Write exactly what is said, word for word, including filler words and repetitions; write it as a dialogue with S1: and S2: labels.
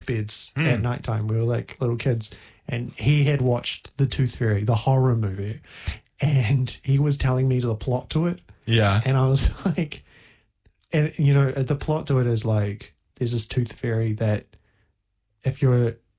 S1: beds
S2: Mm.
S1: at nighttime. We were like little kids, and he had watched The Tooth Fairy, the horror movie, and he was telling me the plot to it,
S2: Yeah.
S1: and I was like, and you know, the plot to it is like there's this tooth fairy that if you're